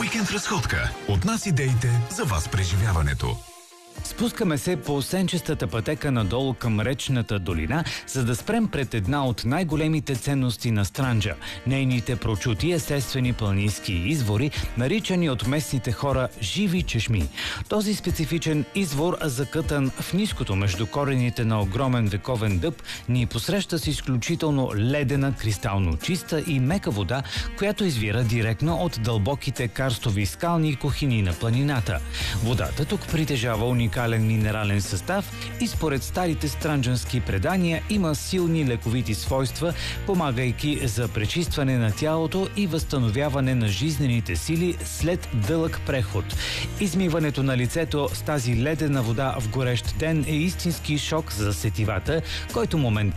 Уикенд разходка. От нас идеите за вас преживяването. Спускаме се по сенчестата пътека надолу към речната долина, за да спрем пред една от най-големите ценности на Странджа – нейните прочути естествени планински извори, наричани от местните хора живи чешми. Този специфичен извор, закътан в ниското между корените на огромен вековен дъб, ни посреща с изключително ледена, кристално чиста и мека вода, която извира директно от дълбоките карстови скални кухини на планината. Водата тук притежава уникален минерален състав и според старите странджански предания има силни лековити свойства, помагайки за пречистване на тялото и възстановяване на жизнените сили след дълъг преход. Измиването на лицето с тази ледена вода в горещ ден е истински шок за сетивата, който моментално